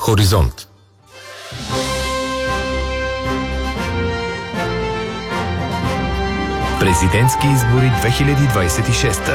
Хоризонт. Президентски избори 2026.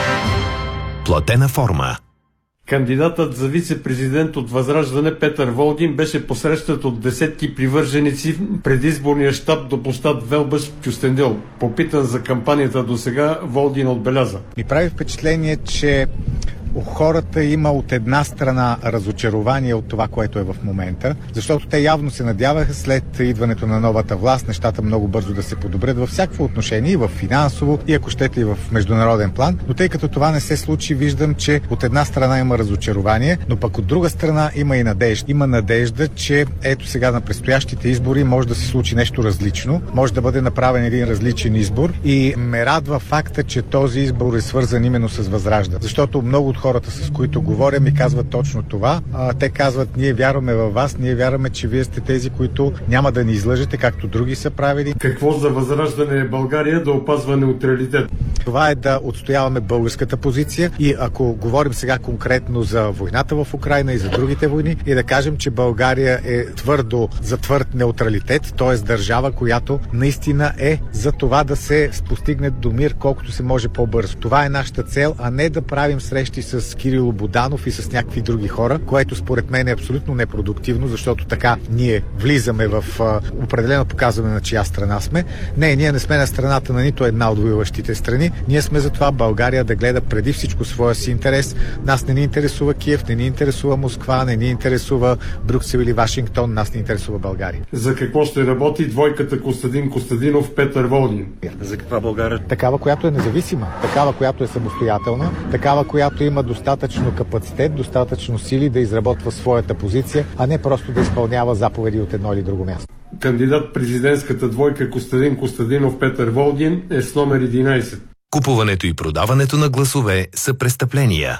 Платена форма. Кандидатът за вице-президент от Възраждане Петър Волгин беше посрещат от десетки привърженици в предизборния щаб до площад Велбаш в Кюстендил. Попитан за кампанията до сега, Волгин отбеляза: Ми прави впечатление, че у хората има от една страна разочарование от това, което е в момента, защото те явно се надяваха след идването на новата власт нещата много бързо да се подобрят във всякакво отношение, и в финансово, и ако щете и в международен план. Но тъй като това не се случи, виждам, че от една страна има разочарование, но пък от друга страна има и надежда. Има надежда, че ето сега на предстоящите избори може да се случи нещо различно, може да бъде направен един различен избор, и ме радва факта, че този избор е свързан именно с Възраждане. Защото много от хората, с които говоря, ми казват точно това. Те казват: ние вярваме във вас, ние вярваме, че вие сте тези, които няма да ни излъжете, както други са правили. Какво за Възраждане е България да опазва неутралитет? Това е да отстояваме българската позиция, и ако говорим сега конкретно за войната в Украйна и за другите войни, и да кажем, че България е твърдо за твърд неутралитет, т.е. държава, която наистина е за това да се постигне до мир колкото се може по-бързо. Това е нашата цел, а не да правим срещи с Кирило Буданов и с някакви други хора, което според мен е абсолютно непродуктивно, защото така ние влизаме в определено показване на чия страна сме. Не, ние не сме на страната на нито една от воюващите страни. Ние сме за това България да гледа преди всичко своя си интерес. Нас не ни интересува Киев, не ни интересува Москва, не ни интересува Брюксел или Вашингтон, нас не интересува България. За какво ще работи двойката Костадин Костадинов Петър Волгин? За каква България? Такава, която е независима, такава, която е самостоятелна, такава, която има достатъчно капацитет, достатъчно сили да изработва своята позиция, а не просто да изпълнява заповеди от едно или друго място. Кандидат президентската двойка Костадин Костадинов Петър Волгин е с номер 11. Купуването и продаването на гласове са престъпления.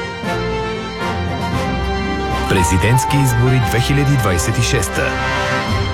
Президентски избори 2026.